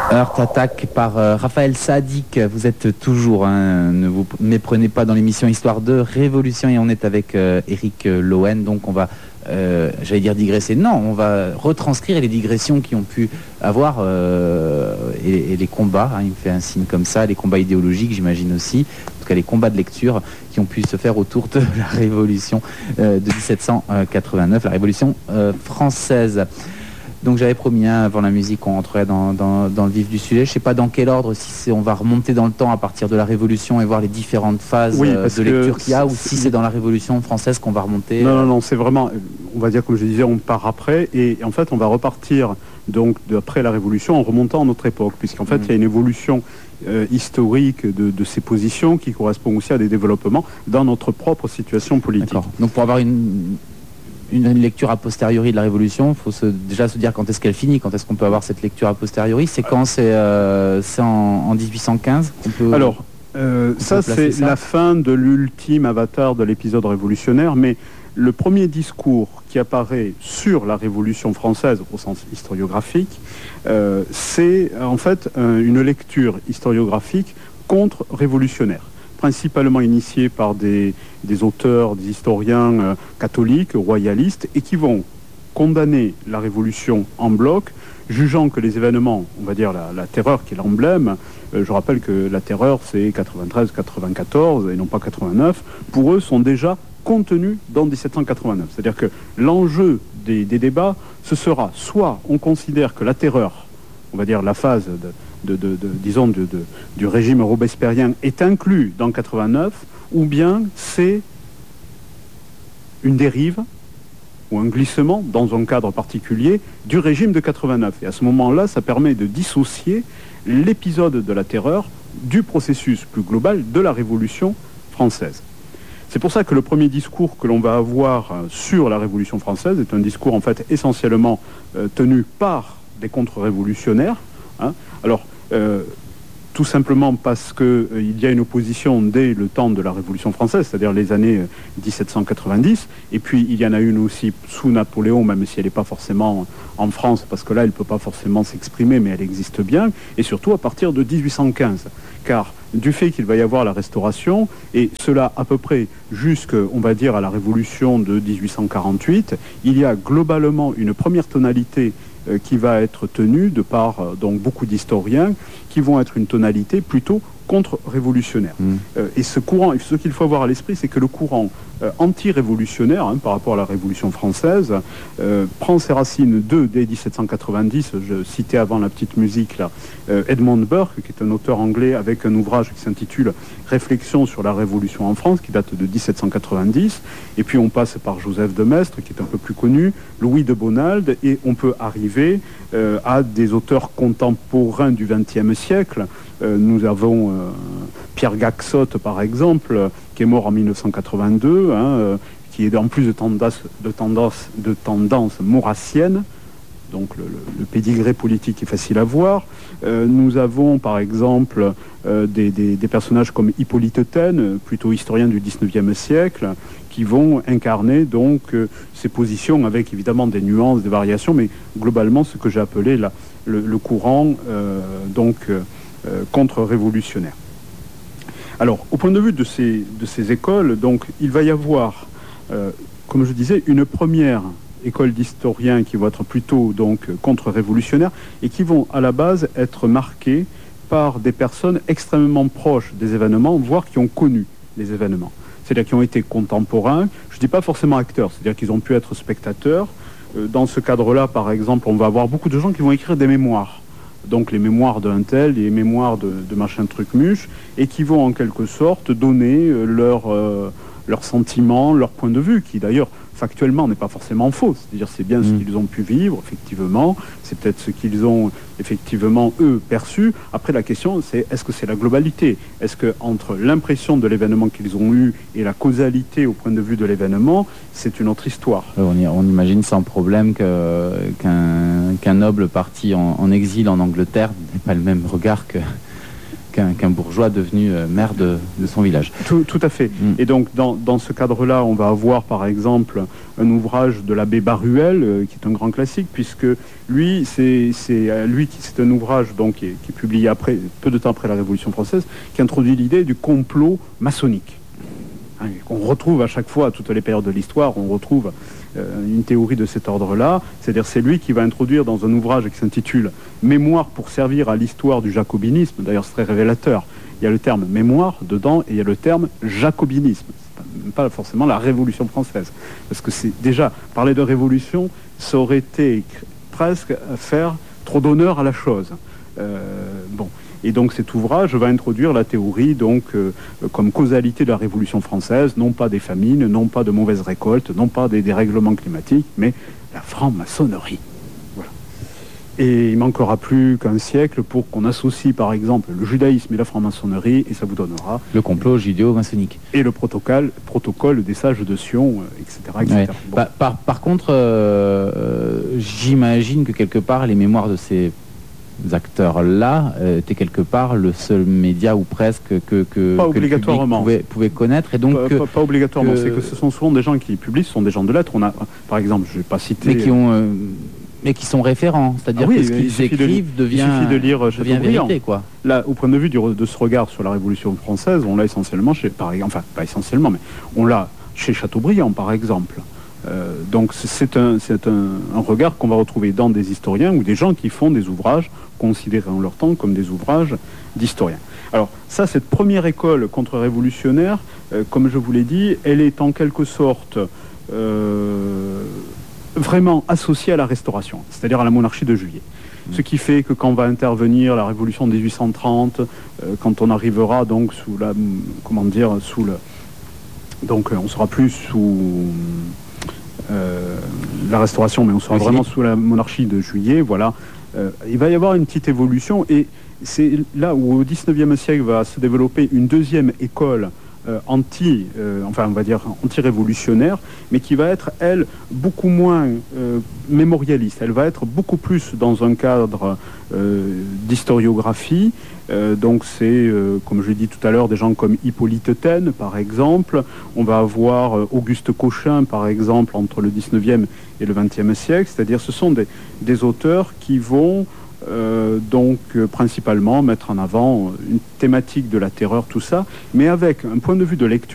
Heart Attack par Raphaël Saadiq. Vous êtes toujours, ne vous méprenez pas, dans l'émission Histoire de Révolution, et on est avec Éric Lowen. Donc on va, j'allais dire digresser, non, on va retranscrire les digressions qui ont pu avoir et les combats, il me fait un signe comme ça, les combats idéologiques j'imagine aussi, en tout cas les combats de lecture qui ont pu se faire autour de la Révolution de 1789, la Révolution française. Donc j'avais promis avant la musique qu'on rentrerait dans le vif du sujet. Je ne sais pas dans quel ordre, si on va remonter dans le temps à partir de la Révolution et voir les différentes phases de lecture qu'il y a, ou si c'est dans la Révolution française qu'on va remonter. Non, c'est vraiment, on va dire comme je disais, on part après, et en fait on va repartir donc d'après la Révolution en remontant à notre époque, puisqu'en fait il y a une évolution historique de ces positions qui correspond aussi à des développements dans notre propre situation politique. D'accord. Donc pour avoir une lecture a posteriori de la Révolution, il faut déjà se dire quand est-ce qu'elle finit, quand est-ce qu'on peut avoir cette lecture a posteriori. C'est quand c'est en 1815 qu'on peut... Alors, ça c'est la fin de l'ultime avatar de l'épisode révolutionnaire, mais le premier discours qui apparaît sur la Révolution française au sens historiographique, c'est en fait une lecture historiographique contre-révolutionnaire, principalement initié par des auteurs, des historiens catholiques, royalistes, et qui vont condamner la Révolution en bloc, jugeant que les événements, on va dire la terreur qui est l'emblème, je rappelle que la terreur c'est 93-94 et non pas 89, pour eux sont déjà contenus dans 1789. C'est-à-dire que l'enjeu des débats, ce sera soit on considère que la terreur, on va dire la phase du régime robespierrien est inclus dans 89, ou bien c'est une dérive ou un glissement dans un cadre particulier du régime de 89. Et à ce moment-là, ça permet de dissocier l'épisode de la terreur du processus plus global de la Révolution française. C'est pour ça que le premier discours que l'on va avoir sur la Révolution française est un discours en fait essentiellement tenu par des contre-révolutionnaires. Alors, tout simplement parce qu'il y a une opposition dès le temps de la Révolution française, c'est-à-dire les années 1790, et puis il y en a une aussi sous Napoléon, même si elle n'est pas forcément en France, parce que là, elle ne peut pas forcément s'exprimer, mais elle existe bien, et surtout à partir de 1815, car du fait qu'il va y avoir la Restauration, et cela à peu près jusqu'on va dire à la Révolution de 1848, il y a globalement une première tonalité qui va être tenue de par donc beaucoup d'historiens qui vont être une tonalité plutôt contre-révolutionnaire. Et ce courant, ce qu'il faut avoir à l'esprit, c'est que le courant anti-révolutionnaire par rapport à la Révolution française prend ses racines dès 1790. Je citais avant la petite musique là, Edmund Burke, qui est un auteur anglais avec un ouvrage qui s'intitule Réflexions sur la Révolution en France, qui date de 1790, et puis on passe par Joseph de Maistre, qui est un peu plus connu, Louis de Bonald, et on peut arriver à des auteurs contemporains du XXe siècle. Nous avons Pierre Gaxotte, par exemple, qui est mort en 1982, qui est en plus de tendance maurassienne, donc le pédigré politique est facile à voir. Nous avons par exemple des personnages comme Hippolyte Taine, plutôt historien du XIXe siècle, qui vont incarner donc ces positions avec évidemment des nuances, des variations, mais globalement ce que j'ai appelé le courant contre-révolutionnaire. Alors, au point de vue de ces écoles, donc, il va y avoir, comme je disais, une première école d'historiens qui vont être plutôt donc contre-révolutionnaires et qui vont à la base être marquées par des personnes extrêmement proches des événements, voire qui ont connu les événements. C'est-à-dire qui ont été contemporains, je ne dis pas forcément acteurs, c'est-à-dire qu'ils ont pu être spectateurs. Dans ce cadre-là, par exemple, on va avoir beaucoup de gens qui vont écrire des mémoires. Donc les mémoires d'un tel, les mémoires de machin truc muche, et qui vont en quelque sorte donner leurs sentiments, leur point de vue, qui d'ailleurs factuellement n'est pas forcément faux. C'est-à-dire c'est bien ce qu'ils ont pu vivre, effectivement, c'est peut-être ce qu'ils ont effectivement eux perçu. Après la question c'est est-ce que c'est la globalité? Est-ce que entre l'impression de l'événement qu'ils ont eu et la causalité au point de vue de l'événement, c'est une autre histoire? On imagine sans problème qu'un noble parti en exil en Angleterre n'ait pas le même regard qu'un bourgeois devenu maire de son village. Tout à fait. Et donc, dans ce cadre-là, on va avoir, par exemple, un ouvrage de l'abbé Baruel, qui est un grand classique, puisque lui, c'est un ouvrage donc, qui est publié peu de temps après la Révolution française, qui introduit l'idée du complot maçonnique. On retrouve à chaque fois, à toutes les périodes de l'histoire, on retrouve une théorie de cet ordre-là. C'est-à-dire c'est lui qui va introduire dans un ouvrage qui s'intitule « Mémoire pour servir à l'histoire du jacobinisme ». D'ailleurs, c'est très révélateur. Il y a le terme « mémoire » dedans et il y a le terme « jacobinisme ». C'est pas forcément la Révolution française. Parce que c'est déjà, parler de révolution, ça aurait été presque faire trop d'honneur à la chose. Et donc cet ouvrage va introduire la théorie donc, comme causalité de la Révolution française, non pas des famines, non pas de mauvaises récoltes, non pas des dérèglements climatiques, mais la franc-maçonnerie. Voilà. Et il manquera plus qu'un siècle pour qu'on associe par exemple le judaïsme et la franc-maçonnerie, et ça vous donnera... Le complot judéo-maçonnique. Et le protocole des sages de Sion, etc. etc. Ouais. Bon. Par contre, j'imagine que quelque part les mémoires de ces acteurs-là étaient quelque part le seul média ou presque que pas que obligatoirement. le public pouvait connaître. Et donc, pas obligatoirement, c'est que ce sont souvent des gens qui publient, ce sont des gens de lettres. On a, par exemple, je ne vais pas citer... Mais qui sont référents, c'est-à-dire que ce qu'ils écrivent devient vérité, quoi. Là, au point de vue de ce regard sur la Révolution française, on l'a essentiellement enfin, pas essentiellement, mais on l'a chez Chateaubriand, par exemple. Donc c'est un regard qu'on va retrouver dans des historiens ou des gens qui font des ouvrages considérés en leur temps comme des ouvrages d'historiens. Alors ça, cette première école contre-révolutionnaire, comme je vous l'ai dit, elle est en quelque sorte vraiment associée à la Restauration, c'est-à-dire à la monarchie de Juillet. Ce qui fait que quand va intervenir la Révolution de 1830, quand on arrivera donc sous la... comment dire, sous le... Donc on sera plus sous... la Restauration, mais on sera vraiment sous la monarchie de Juillet, voilà. Il va y avoir une petite évolution, et c'est là où au XIXe siècle va se développer une deuxième école anti-révolutionnaire, mais qui va être, elle, beaucoup moins mémorialiste. Elle va être beaucoup plus dans un cadre d'historiographie. Donc c'est, comme je l'ai dit tout à l'heure, des gens comme Hippolyte Taine, par exemple. On va avoir Auguste Cochin, par exemple, entre le 19e et le 20e siècle. C'est-à-dire ce sont des auteurs qui vont principalement mettre en avant une thématique de la terreur, tout ça, mais avec un point de vue de lecture